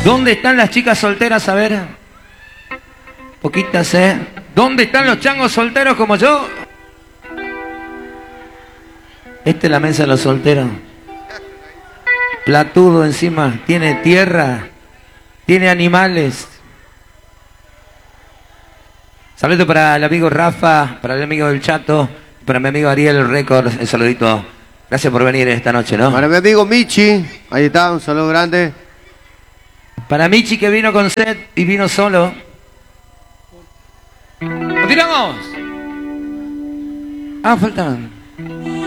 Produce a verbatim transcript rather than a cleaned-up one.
¿Dónde están las chicas solteras? A ver. Poquitas, ¿eh? ¿Dónde están los changos solteros como yo? Esta es la mesa de los solteros. Platudo encima. Tiene tierra. Tiene animales. Saludo para el amigo Rafa, para el amigo del Chato, para mi amigo Ariel Records. Un saludito. Gracias por venir esta noche, ¿no? Para mi amigo Michi. Ahí está, un saludo grande. Para Michi, que vino con sed y vino solo. ¡Continuamos! Ah, faltan.